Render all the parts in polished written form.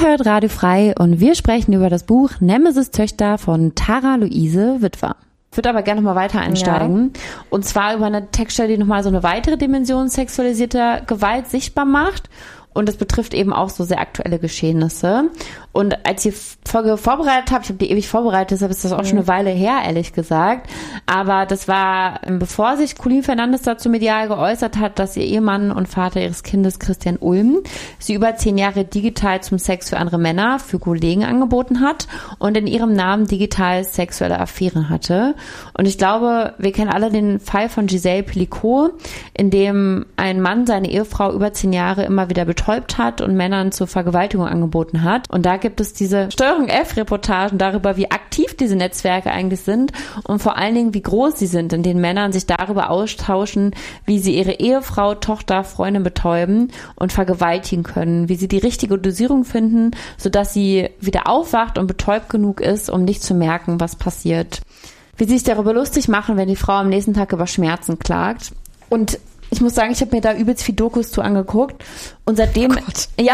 hört Radio Frei und wir sprechen über das Buch Nemesis Töchter von Tara Luise Witwer. Ich würde aber gerne noch mal weiter einsteigen. Ja. Und zwar über eine Textstelle, die nochmal so eine weitere Dimension sexualisierter Gewalt sichtbar macht. Und das betrifft eben auch so sehr aktuelle Geschehnisse. Und als ich die Folge vorbereitet habe, ich habe die ewig vorbereitet, deshalb ist das auch schon eine Weile her, ehrlich gesagt. Aber das war, bevor sich Colleen Fernandes dazu medial geäußert hat, dass ihr Ehemann und Vater ihres Kindes Christian Ulm sie über 10 Jahre digital zum Sex für andere Männer, für Kollegen angeboten hat und in ihrem Namen digital sexuelle Affären hatte. Und ich glaube, wir kennen alle den Fall von Giselle Pelicot, in dem ein Mann seine Ehefrau über 10 Jahre immer wieder betäubt hat und Männern zur Vergewaltigung angeboten hat. Und da gibt es diese Steuerung F-Reportagen darüber, wie aktiv diese Netzwerke eigentlich sind und vor allen Dingen, wie groß sie sind, in denen Männern sich darüber austauschen, wie sie ihre Ehefrau, Tochter, Freundin betäuben und vergewaltigen können, wie sie die richtige Dosierung finden, sodass sie wieder aufwacht und betäubt genug ist, um nicht zu merken, was passiert. Wie sie sich darüber lustig machen, wenn die Frau am nächsten Tag über Schmerzen klagt. Und ich muss sagen, ich habe mir da übelst viel Dokus zu angeguckt und seitdem, ja,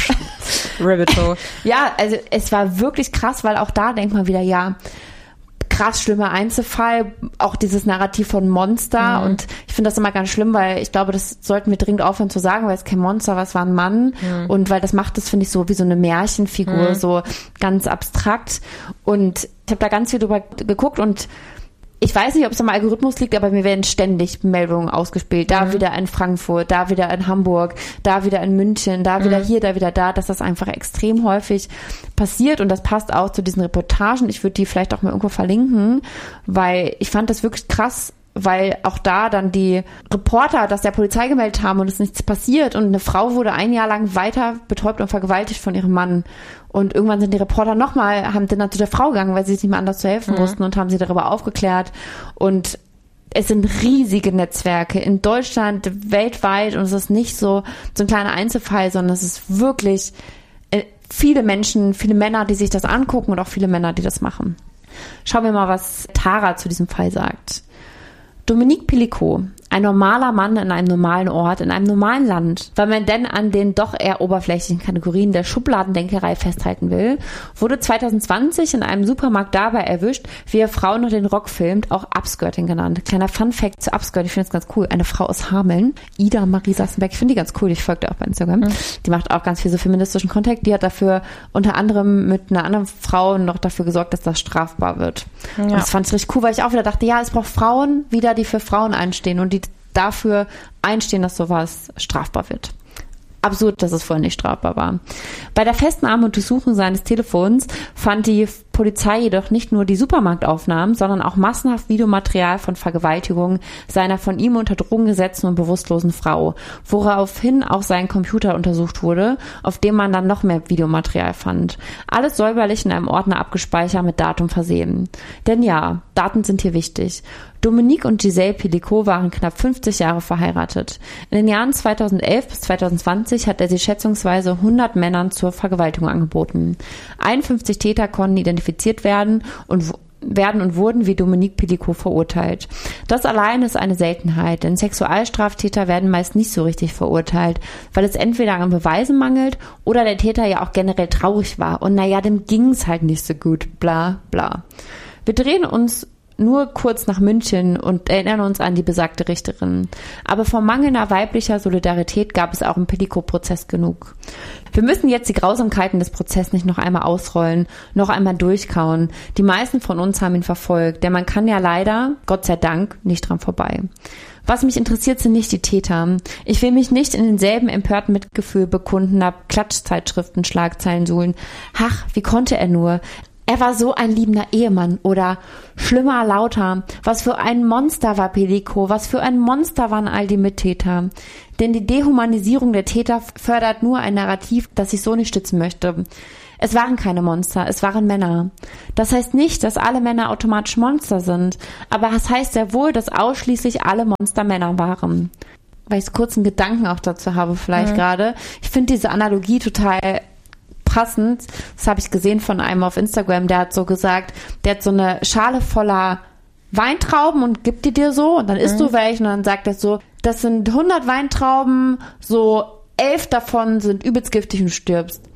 Rabbit Hole. Ja, also es war wirklich krass, weil auch da denkt man wieder, ja, krass schlimmer Einzelfall, auch dieses Narrativ von Monster und ich finde das immer ganz schlimm, weil ich glaube, das sollten wir dringend aufhören zu sagen, weil es kein Monster war, es war ein Mann und weil das macht es, finde ich, so wie so eine Märchenfigur, so ganz abstrakt und ich habe da ganz viel drüber geguckt und ich weiß nicht, ob es am Algorithmus liegt, aber mir werden ständig Meldungen ausgespielt. Da wieder in Frankfurt, da wieder in Hamburg, da wieder in München, da wieder hier, da wieder da, dass das einfach extrem häufig passiert und das passt auch zu diesen Reportagen. Ich würde die vielleicht auch mal irgendwo verlinken, weil ich fand das wirklich krass, weil auch da dann die Reporter das der Polizei gemeldet haben und es nichts passiert und eine Frau wurde 1 Jahr lang weiter betäubt und vergewaltigt von ihrem Mann und irgendwann sind die Reporter haben dann zu der Frau gegangen, weil sie sich nicht mehr anders zu helfen wussten und haben sie darüber aufgeklärt und es sind riesige Netzwerke in Deutschland, weltweit und es ist nicht so ein kleiner Einzelfall, sondern es ist wirklich viele Menschen, viele Männer, die sich das angucken und auch viele Männer, die das machen. Schauen wir mal, was Tara zu diesem Fall sagt. Dominique Pelicot, ein normaler Mann in einem normalen Ort, in einem normalen Land, weil man denn an den doch eher oberflächlichen Kategorien der Schubladendenkerei festhalten will, wurde 2020 in einem Supermarkt dabei erwischt, wie er Frauen noch den Rock filmt, auch Upskirting genannt. Kleiner Funfact zu Upskirting, ich finde das ganz cool. Eine Frau aus Hameln, Ida Marie Sassenberg, ich finde die ganz cool, ich folge ihr auch bei Instagram. Die macht auch ganz viel so feministischen Content, die hat dafür unter anderem mit einer anderen Frau noch dafür gesorgt, dass das strafbar wird. Ja. Und das fand ich richtig cool, weil ich auch wieder dachte, ja, es braucht Frauen wieder, die für Frauen einstehen und die dafür einstehen, dass sowas strafbar wird. Absurd, dass es vorher nicht strafbar war. Bei der Festnahme und Durchsuchung seines Telefons fand die Polizei jedoch nicht nur die Supermarktaufnahmen, sondern auch massenhaft Videomaterial von Vergewaltigungen seiner von ihm unter Drogen gesetzten und bewusstlosen Frau, woraufhin auch sein Computer untersucht wurde, auf dem man dann noch mehr Videomaterial fand. Alles säuberlich in einem Ordner abgespeichert, mit Datum versehen. Denn ja, Daten sind hier wichtig. Dominique und Giselle Pelicot waren knapp 50 Jahre verheiratet. In den Jahren 2011 bis 2020 hat er sie schätzungsweise 100 Männern zur Vergewaltigung angeboten. 51 Täter konnten identifiziert werden und wurden wie Dominique Pelicot verurteilt. Das allein ist eine Seltenheit, denn Sexualstraftäter werden meist nicht so richtig verurteilt, weil es entweder an Beweisen mangelt oder der Täter ja auch generell traurig war und naja, dem ging's halt nicht so gut, bla bla. Wir drehen uns nur kurz nach München und erinnern uns an die besagte Richterin. Aber vor mangelnder weiblicher Solidarität gab es auch im Pelicot-Prozess genug. Wir müssen jetzt die Grausamkeiten des Prozesses nicht noch einmal ausrollen, noch einmal durchkauen. Die meisten von uns haben ihn verfolgt, denn man kann ja leider, Gott sei Dank, nicht dran vorbei. Was mich interessiert, sind nicht die Täter. Ich will mich nicht in denselben empörten Mitgefühl bekundener Klatschzeitschriften Schlagzeilen suhlen. Ach, wie konnte er nur? Er war so ein liebender Ehemann oder schlimmer lauter. Was für ein Monster war Pelicot, was für ein Monster waren all die Mittäter. Denn die Dehumanisierung der Täter fördert nur ein Narrativ, das ich so nicht stützen möchte. Es waren keine Monster, es waren Männer. Das heißt nicht, dass alle Männer automatisch Monster sind, aber es heißt sehr wohl, dass ausschließlich alle Monster Männer waren. Weil ich kurz einen Gedanken auch dazu habe vielleicht gerade. Ich finde diese Analogie total passend. Das habe ich gesehen von einem auf Instagram, der hat so gesagt, der hat so eine Schale voller Weintrauben und gibt die dir so und dann isst du welche und dann sagt er so, das sind 100 Weintrauben, so 11 davon sind übelst giftig und du stirbst.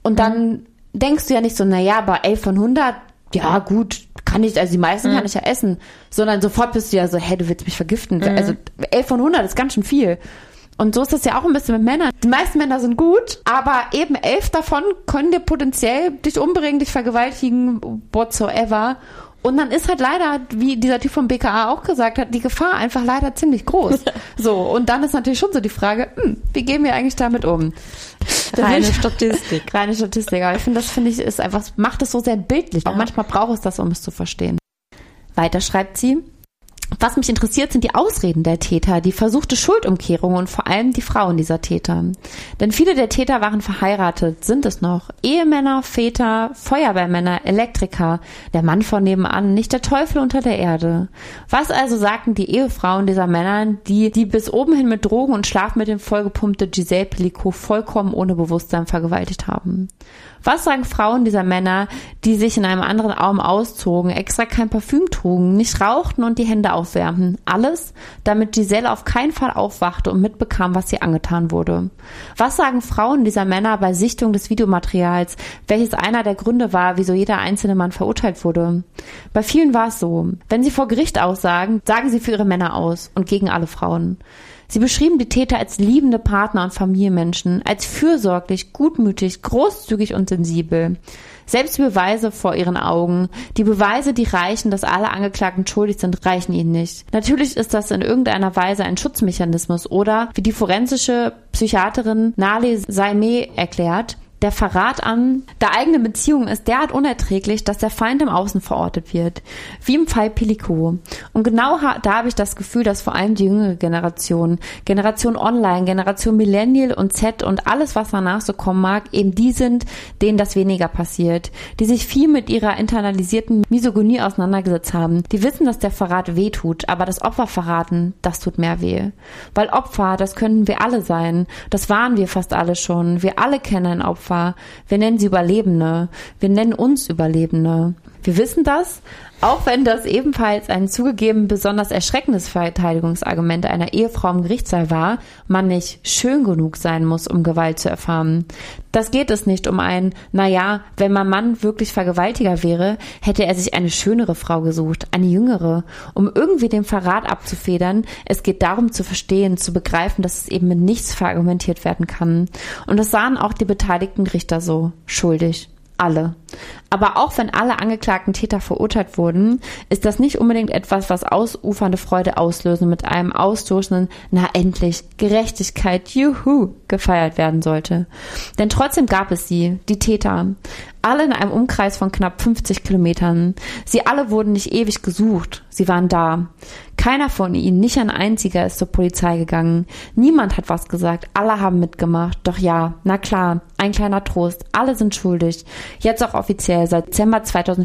Und dann denkst du ja nicht so, naja, aber 11 von 100, ja gut, kann ich, also die meisten kann ich ja essen. Sondern sofort bist du ja so, hey, du willst mich vergiften. Also 11 von 100 ist ganz schön viel. Und so ist das ja auch ein bisschen mit Männern. Die meisten Männer sind gut, aber eben 11 davon können dir potenziell dich umbringen, dich vergewaltigen, whatsoever. Und dann ist halt leider, wie dieser Typ vom BKA auch gesagt hat, die Gefahr einfach leider ziemlich groß. So, und dann ist natürlich schon so die Frage, wie gehen wir eigentlich damit um? Reine Statistik. Reine Statistik. Aber das finde ich, ist einfach, macht es so sehr bildlich. Auch manchmal braucht es das, um es zu verstehen. Weiter schreibt sie: Was mich interessiert, sind die Ausreden der Täter, die versuchte Schuldumkehrung und vor allem die Frauen dieser Täter. Denn viele der Täter waren verheiratet, sind es noch. Ehemänner, Väter, Feuerwehrmänner, Elektriker, der Mann von nebenan, nicht der Teufel unter der Erde. Was also sagten die Ehefrauen dieser Männer, die bis oben hin mit Drogen und Schlafmitteln vollgepumpte Giselle Pelicot vollkommen ohne Bewusstsein vergewaltigt haben? Was sagen Frauen dieser Männer, die sich in einem anderen Raum auszogen, extra kein Parfüm trugen, nicht rauchten und die Hände aufwärmten? Alles, damit Giselle auf keinen Fall aufwachte und mitbekam, was ihr angetan wurde. Was sagen Frauen dieser Männer bei Sichtung des Videomaterials, welches einer der Gründe war, wieso jeder einzelne Mann verurteilt wurde? Bei vielen war es so. Wenn sie vor Gericht aussagen, sagen sie für ihre Männer aus und gegen alle Frauen. Sie beschrieben die Täter als liebende Partner und Familienmenschen, als fürsorglich, gutmütig, großzügig und sensibel. Selbst die Beweise vor ihren Augen, die Beweise, die reichen, dass alle Angeklagten schuldig sind, reichen ihnen nicht. Natürlich ist das in irgendeiner Weise ein Schutzmechanismus oder, wie die forensische Psychiaterin Nale Saimeh erklärt, der Verrat an der eigenen Beziehung ist derart unerträglich, dass der Feind im Außen verortet wird. Wie im Fall Pelicot. Und genau da habe ich das Gefühl, dass vor allem die jüngere Generation Online, Generation Millennial und Z und alles, was danach so kommen mag, eben die sind, denen das weniger passiert. Die sich viel mit ihrer internalisierten Misogynie auseinandergesetzt haben. Die wissen, dass der Verrat weh tut, aber das Opfer verraten, das tut mehr weh. Weil Opfer, das könnten wir alle sein. Das waren wir fast alle schon. Wir alle kennen ein Opfer. Wir nennen sie Überlebende. Wir nennen uns Überlebende. Wir wissen das, auch wenn das ebenfalls ein zugegeben besonders erschreckendes Verteidigungsargument einer Ehefrau im Gerichtssaal war, man nicht schön genug sein muss, um Gewalt zu erfahren. Das geht es nicht um ein, naja, wenn mein Mann wirklich Vergewaltiger wäre, hätte er sich eine schönere Frau gesucht, eine jüngere, um irgendwie den Verrat abzufedern. Es geht darum zu verstehen, zu begreifen, dass es eben mit nichts verargumentiert werden kann. Und das sahen auch die beteiligten Richter so, schuldig. Alle. Aber auch wenn alle angeklagten Täter verurteilt wurden, ist das nicht unbedingt etwas, was ausufernde Freude auslösen mit einem ausstoßenden, na endlich, Gerechtigkeit, juhu, gefeiert werden sollte. Denn trotzdem gab es sie, die Täter. Alle in einem Umkreis von knapp 50 Kilometern. Sie alle wurden nicht ewig gesucht. Sie waren da. Keiner von ihnen, nicht ein einziger, ist zur Polizei gegangen. Niemand hat was gesagt. Alle haben mitgemacht. Doch ja, na klar, ein kleiner Trost. Alle sind schuldig. Jetzt auch offiziell seit Dezember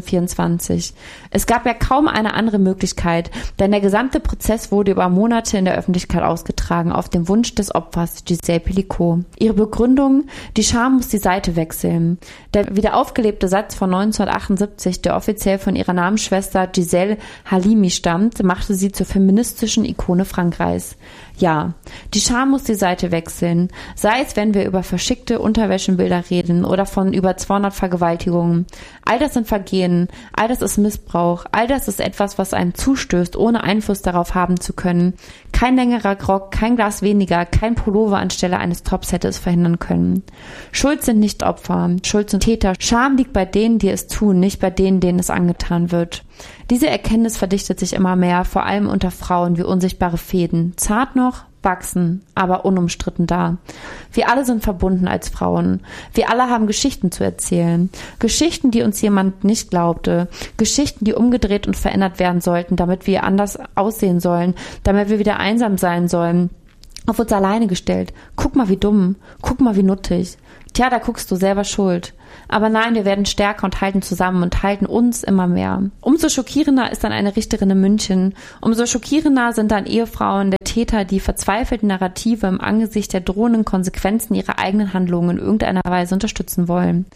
2024. Es gab ja kaum eine andere Möglichkeit, denn der gesamte Prozess wurde über Monate in der Öffentlichkeit ausgetragen, auf den Wunsch des Opfers, Giselle Pelicot. Ihre Begründung: Die Scham muss die Seite wechseln. Der wieder aufgelebte Satz von 1978, der offiziell von ihrer Namensschwester Giselle Halimi stammt, machte sie zur feministischen Ikone Frankreichs. Ja, die Scham muss die Seite wechseln. Sei es, wenn wir über verschickte Unterwäschenbilder reden oder von über 200 Vergewaltigungen. All das sind Vergehen, all das ist Missbrauch, all das ist etwas, was einem zustößt, ohne Einfluss darauf haben zu können. Kein längerer Rock, kein Glas weniger, kein Pullover anstelle eines Tops hätte es verhindern können. Schuld sind nicht Opfer, Schuld sind Täter. Scham liegt bei denen, die es tun, nicht bei denen, denen es angetan wird. Diese Erkenntnis verdichtet sich immer mehr, vor allem unter Frauen wie unsichtbare Fäden. Zart noch, wachsen, aber unumstritten da. Wir alle sind verbunden als Frauen. Wir alle haben Geschichten zu erzählen. Geschichten, die uns jemand nicht glaubte. Geschichten, die umgedreht und verändert werden sollten, damit wir anders aussehen sollen, damit wir wieder einsam sein sollen. Auf uns alleine gestellt. Guck mal, wie dumm. Guck mal, wie nuttig. Tja, da guckst du selber schuld. Aber nein, wir werden stärker und halten zusammen und halten uns immer mehr. Umso schockierender ist dann eine Richterin in München. Umso schockierender sind dann Ehefrauen der Täter, die verzweifelte Narrative im Angesicht der drohenden Konsequenzen ihrer eigenen Handlungen in irgendeiner Weise unterstützen wollen.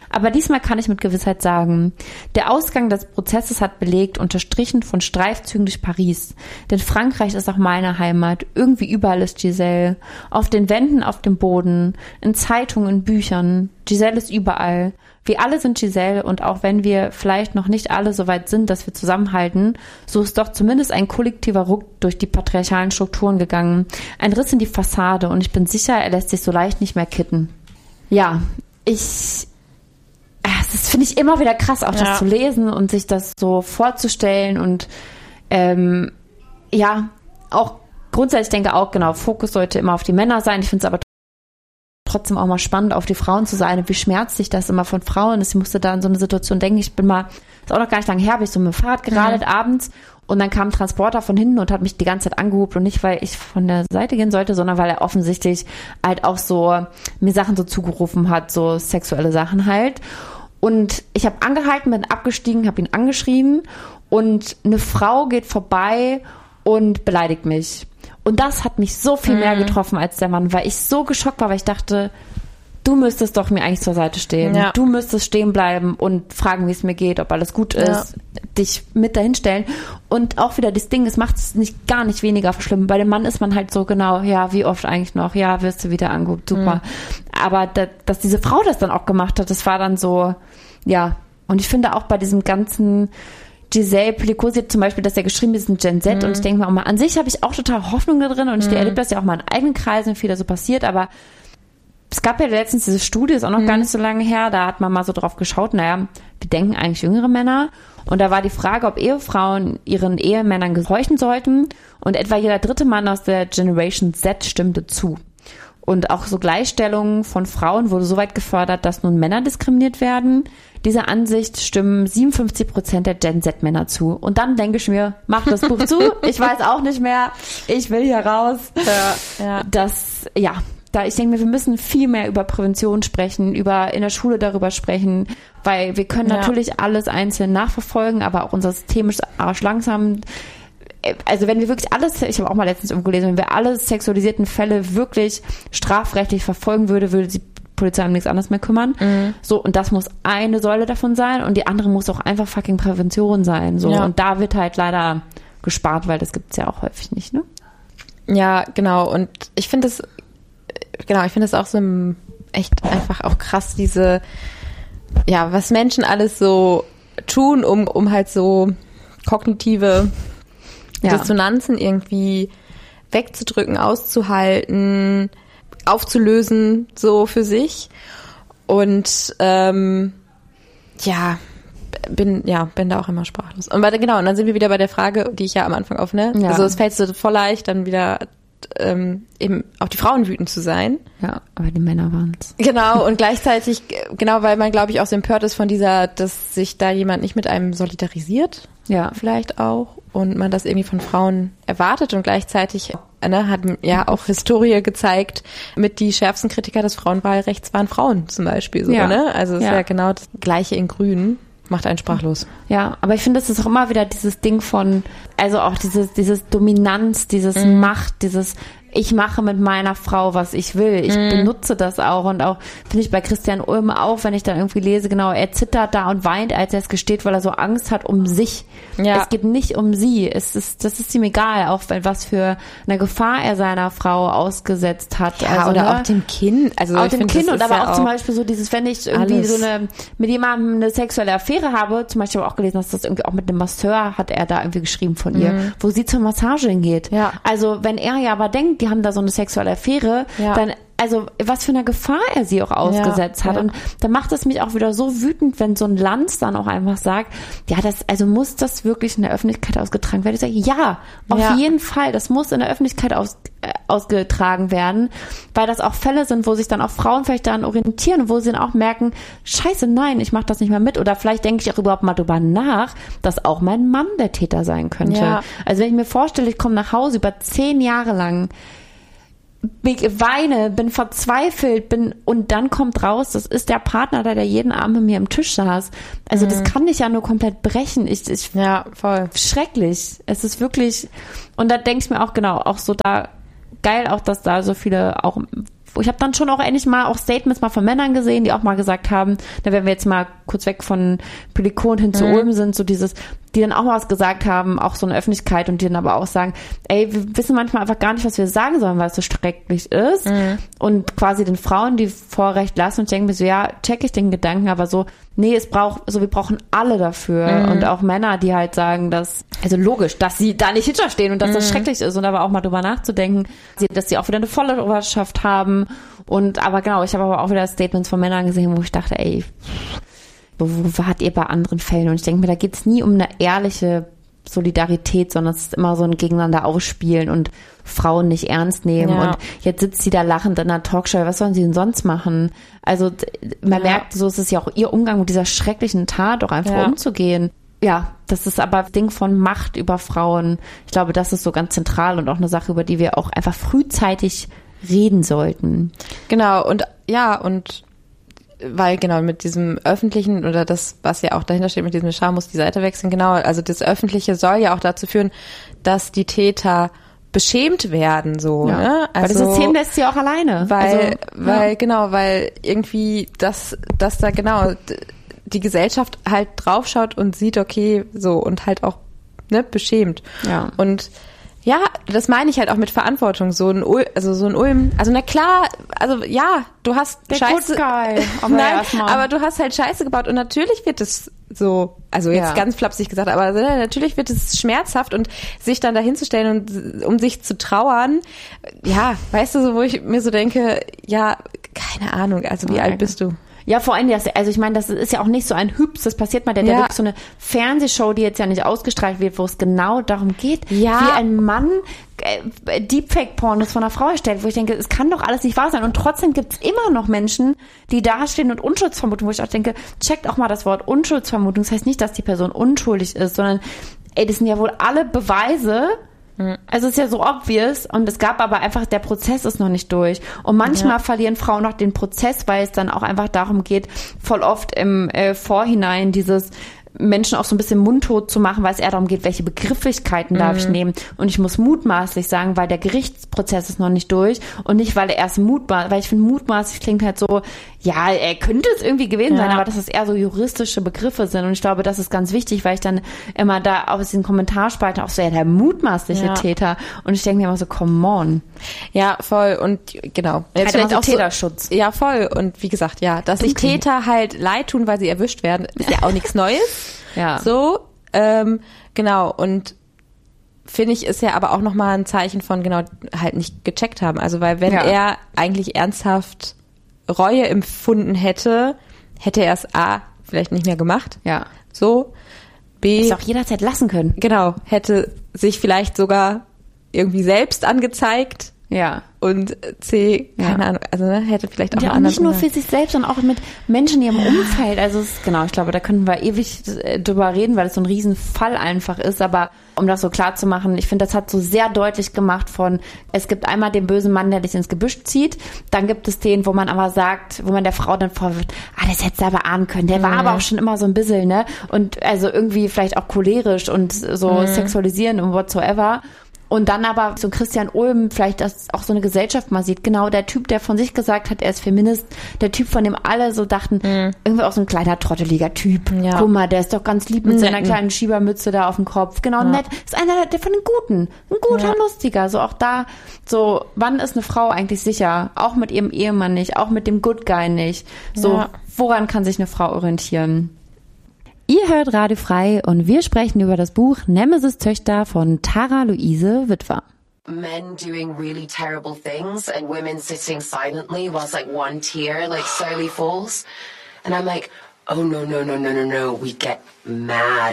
Aber diesmal kann ich mit Gewissheit sagen, der Ausgang des Prozesses hat belegt, unterstrichen von Streifzügen durch Paris. Denn Frankreich ist auch meine Heimat. Irgendwie überall ist Giselle. Auf den Wänden, auf dem Boden, in Zeitungen, in Büchern. Giselle ist überall. Wir alle sind Giselle und auch wenn wir vielleicht noch nicht alle so weit sind, dass wir zusammenhalten, so ist doch zumindest ein kollektiver Ruck durch die patriarchalen Strukturen gegangen. Ein Riss in die Fassade und ich bin sicher, er lässt sich so leicht nicht mehr kitten. Ja, das finde ich immer wieder krass, auch das zu lesen und sich das so vorzustellen und auch grundsätzlich denke auch, genau, Fokus sollte immer auf die Männer sein. Ich finde es aber trotzdem auch mal spannend, auf die Frauen zu sein und wie schmerzlich das immer von Frauen ist. Ich musste da in so eine Situation denken, ist auch noch gar nicht lange her, habe ich so mit dem Fahrrad geradelt abends und dann kam ein Transporter von hinten und hat mich die ganze Zeit angehupt und nicht, weil ich von der Seite gehen sollte, sondern weil er offensichtlich halt auch so mir Sachen so zugerufen hat, so sexuelle Sachen halt. Und ich habe angehalten, bin abgestiegen, habe ihn angeschrien und eine Frau geht vorbei und beleidigt mich. Und das hat mich so viel mehr getroffen als der Mann, weil ich so geschockt war, weil ich dachte, du müsstest doch mir eigentlich zur Seite stehen. Ja. Du müsstest stehen bleiben und fragen, wie es mir geht, ob alles gut ist, dich mit dahin stellen. Und auch wieder das Ding, es macht es gar nicht weniger schlimm. Bei dem Mann ist man halt so genau, ja, wie oft eigentlich noch? Ja, wirst du wieder angeguckt, super. Aber dass diese Frau das dann auch gemacht hat, das war dann so, ja. Und ich finde auch bei diesem ganzen Giselle Pellicosi zum Beispiel, dass er geschrieben ist, ein Gen Z und ich denke mir auch mal, an sich habe ich auch total Hoffnung da drin und ich erlebe das ja auch mal in eigenen Kreisen, viel da so passiert, aber es gab ja letztens diese Studie, ist auch noch gar nicht so lange her, da hat man mal so drauf geschaut, naja, wir denken eigentlich jüngere Männer und da war die Frage, ob Ehefrauen ihren Ehemännern gehorchen sollten und etwa jeder dritte Mann aus der Generation Z stimmte zu. Und auch so Gleichstellung von Frauen wurde so weit gefördert, dass nun Männer diskriminiert werden. Dieser Ansicht stimmen 57% der Gen Z-Männer zu. Und dann denke ich mir, mach das Buch zu, ich weiß auch nicht mehr, ich will hier raus. Ich denke mir, wir müssen viel mehr über Prävention sprechen, in der Schule darüber sprechen, weil wir können natürlich alles einzeln nachverfolgen, aber auch unser System ist arschlangsam. Also wenn wir wirklich alles, ich habe auch mal letztens irgendwo gelesen, wenn wir alle sexualisierten Fälle wirklich strafrechtlich verfolgen würde die Polizei um nichts anderes mehr kümmern. So, und das muss eine Säule davon sein und die andere muss auch einfach fucking Prävention sein. So, und da wird halt leider gespart, weil das gibt's ja auch häufig nicht, ne? Ja, genau. Und ich finde es auch so echt einfach auch krass, was Menschen alles so tun, um halt so kognitive Dissonanzen irgendwie wegzudrücken, auszuhalten, aufzulösen, so für sich. Und bin da auch immer sprachlos. Und dann sind wir wieder bei der Frage, die ich ja am Anfang aufnehme. Ja. Also es fällt so voll leicht, dann wieder eben auf die Frauen wütend zu sein. Ja, aber die Männer waren's. Genau, und gleichzeitig, weil man, glaube ich, auch so empört ist von dass sich da jemand nicht mit einem solidarisiert. Ja. Vielleicht auch. Und man das irgendwie von Frauen erwartet und gleichzeitig hat ja auch Historie gezeigt, mit die schärfsten Kritiker des Frauenwahlrechts waren Frauen zum Beispiel. So, ne? Also es ist ja genau das Gleiche in Grün. Macht einen sprachlos. Ja, aber ich finde, es ist auch immer wieder dieses Ding von, also auch dieses Dominanz, dieses Macht, ich mache mit meiner Frau, was ich will. Ich benutze das auch und auch, finde ich bei Christian Ulm auch, wenn ich dann irgendwie lese, genau, er zittert da und weint, als er es gesteht, weil er so Angst hat um sich. Ja. Es geht nicht um sie. Das ist ihm egal, auch was für eine Gefahr er seiner Frau ausgesetzt hat. Ja, also, oder auch dem Kind. Also auch dem Kind und aber auch zum Beispiel so dieses, wenn ich irgendwie mit jemandem eine sexuelle Affäre habe, zum Beispiel habe ich auch gelesen, dass das irgendwie auch mit einem Masseur hat er da irgendwie geschrieben von ihr, wo sie zur Massage hingeht. Ja. Also wenn er ja aber denkt, die haben da so eine sexuelle Affäre, dann, also was für eine Gefahr er sie auch ausgesetzt hat. Und da macht es mich auch wieder so wütend, wenn so ein Lanz dann auch einfach sagt, muss das wirklich in der Öffentlichkeit ausgetragen werden? Ich sage, ja, auf jeden Fall, das muss in der Öffentlichkeit ausgetragen werden, weil das auch Fälle sind, wo sich dann auch Frauen vielleicht daran orientieren und wo sie dann auch merken, scheiße, nein, ich mache das nicht mehr mit. Oder vielleicht denke ich auch überhaupt mal drüber nach, dass auch mein Mann der Täter sein könnte. Ja. Also wenn ich mir vorstelle, ich komme nach Hause über 10 Jahre lang, weine, bin verzweifelt, und dann kommt raus, das ist der Partner, der jeden Abend mit mir am Tisch saß. Also das kann dich ja nur komplett brechen. Voll. Schrecklich. Es ist wirklich, und da denke ich mir auch, genau, auch so da, geil auch, dass da so viele auch Ich habe dann schon auch endlich mal auch Statements mal von Männern gesehen, die auch mal gesagt haben, da werden wir jetzt mal kurz weg von Pelikan hin zu Ulm sind, so dieses, die dann auch mal was gesagt haben, auch so in der Öffentlichkeit und die dann aber auch sagen, ey, wir wissen manchmal einfach gar nicht, was wir sagen sollen, weil es so schrecklich ist und quasi den Frauen die Vorrecht lassen und ich denke mir so, ja, check ich den Gedanken, aber so, nee, wir brauchen alle dafür und auch Männer, die halt sagen, dass, also logisch, dass sie da nicht hinterstehen und dass das schrecklich ist und aber auch mal drüber nachzudenken, dass sie auch wieder eine Followerschaft haben und, aber genau, ich habe aber auch wieder Statements von Männern gesehen, wo ich dachte, ey, wo wart ihr bei anderen Fällen? Und ich denke mir, da geht's nie um eine ehrliche Solidarität, sondern es ist immer so ein Gegeneinander ausspielen und Frauen nicht ernst nehmen. Ja. Und jetzt sitzt sie da lachend in einer Talkshow. Was sollen sie denn sonst machen? Also man merkt, so ist es ja auch ihr Umgang mit dieser schrecklichen Tat auch einfach umzugehen. Ja, das ist aber das Ding von Macht über Frauen. Ich glaube, das ist so ganz zentral und auch eine Sache, über die wir auch einfach frühzeitig reden sollten. Genau, und weil genau mit diesem Öffentlichen oder das, was ja auch dahinter steht, mit diesem Scham muss die Seite wechseln, genau, also das Öffentliche soll ja auch dazu führen, dass die Täter beschämt werden, so, ne? Also, weil das System lässt sie auch alleine. Weil irgendwie dass da genau die Gesellschaft halt draufschaut und sieht, okay, so, und halt auch, ne, beschämt. Ja. Und ja, das meine ich halt auch mit Verantwortung, so ein Ulm, also na klar, also ja, du hast Scheiße, aber du hast halt Scheiße gebaut und natürlich wird es so, also jetzt ganz flapsig gesagt, aber natürlich wird es schmerzhaft und sich dann dahin zu stellen und um sich zu trauern, ja, weißt du, so wo ich mir so denke, ja, keine Ahnung, also wie alt bist du? Ja, vor allem, also ich meine, das ist ja auch nicht so ein Hübs, das passiert mal, der hat wirklich so eine Fernsehshow, die jetzt ja nicht ausgestrahlt wird, wo es genau darum geht, wie ein Mann Deepfake-Pornos von einer Frau erstellt, wo ich denke, es kann doch alles nicht wahr sein und trotzdem gibt's immer noch Menschen, die dastehen und Unschuldsvermutung, wo ich auch denke, checkt auch mal das Wort Unschuldsvermutung, das heißt nicht, dass die Person unschuldig ist, sondern das sind ja wohl alle Beweise. Also es ist ja so obvious und es gab aber einfach, der Prozess ist noch nicht durch. Und manchmal verlieren Frauen noch den Prozess, weil es dann auch einfach darum geht, voll oft im Vorhinein dieses Menschen auch so ein bisschen mundtot zu machen, weil es eher darum geht, welche Begrifflichkeiten darf ich nehmen. Und ich muss mutmaßlich sagen, weil der Gerichtsprozess ist noch nicht durch und nicht, weil er erst weil ich finde, mutmaßlich klingt halt so, ja, er könnte es irgendwie gewesen sein, aber dass es eher so juristische Begriffe sind. Und ich glaube, das ist ganz wichtig, weil ich dann immer da aus diesen Kommentarspalten auch so, ja, der mutmaßliche Täter. Und ich denke mir immer so, come on. Ja, voll. Und genau. Jetzt vielleicht auch Täterschutz. So, ja, voll. Und wie gesagt, ja, dass sich Täter halt leid tun, weil sie erwischt werden, ist ja auch nichts Neues. Ja. So, genau. Und finde ich, ist ja aber auch nochmal ein Zeichen von genau halt nicht gecheckt haben. Also, weil wenn er eigentlich ernsthaft Reue empfunden hätte er es A, vielleicht nicht mehr gemacht. Ja. So. B. Hätte auch jederzeit lassen können. Genau. Hätte sich vielleicht sogar irgendwie selbst angezeigt. Ja. Und C, keine Ahnung, also ne, hätte vielleicht auch ja, nicht nur für sich selbst, sondern auch mit Menschen in ihrem Umfeld. Also genau, ich glaube, da können wir ewig drüber reden, weil es so ein Riesenfall einfach ist. Aber um das so klar zu machen, ich finde, das hat so sehr deutlich gemacht von, es gibt einmal den bösen Mann, der dich ins Gebüsch zieht. Dann gibt es den, wo man aber sagt, wo man der Frau dann vorwirft, das hättest du aber ahnen können. Der war aber auch schon immer so ein bisschen, ne? Und also irgendwie vielleicht auch cholerisch und so sexualisierend und whatsoever. Und dann aber so ein Christian Ulm, vielleicht das auch so eine Gesellschaft mal sieht, genau der Typ, der von sich gesagt hat, er ist Feminist, der Typ, von dem alle so dachten, irgendwie auch so ein kleiner trotteliger Typ. Ja. Guck mal, der ist doch ganz lieb mit seiner kleinen Schiebermütze da auf dem Kopf. Genau, nett. Ist einer der von den Guten. Ein guter, lustiger. So auch da, so, wann ist eine Frau eigentlich sicher? Auch mit ihrem Ehemann nicht, auch mit dem Good Guy nicht. So, woran kann sich eine Frau orientieren? Ihr hört Radio Frei und wir sprechen über das Buch Nemesis Töchter von Tara Luise Witwer. Men doing really terrible things and women sitting silently whilst like one tear like slowly falls. And I'm like, oh no, we get mad.